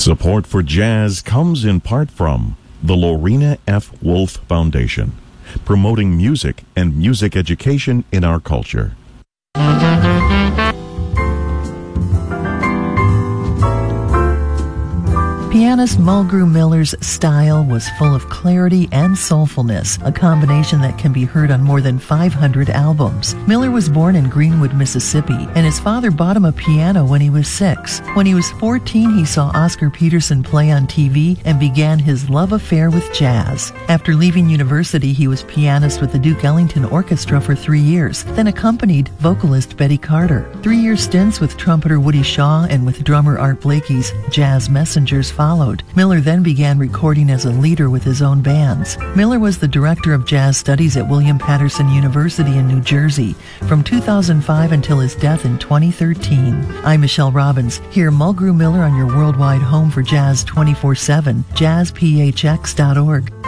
Support for jazz comes in part from the Lorena F. Wolf Foundation, promoting music and music education in our culture. Pianist Mulgrew Miller's style was full of clarity and soulfulness, a combination that can be heard on more than 500 albums. Miller was born in Greenwood, Mississippi, and his father bought him a piano when he was 6. When he was 14, he saw Oscar Peterson play on TV and began his love affair with jazz. After leaving university, he was pianist with the Duke Ellington Orchestra for 3 years, then accompanied vocalist Betty Carter. 3-year stints with trumpeter Woody Shaw and with drummer Art Blakey's Jazz Messengers followed. Miller then began recording as a leader with his own bands. Miller was the director of jazz studies at William Patterson University in New Jersey from 2005 until his death in 2013. I'm Michelle Robbins. Hear Mulgrew Miller on your worldwide home for jazz 24/7, jazzphx.org.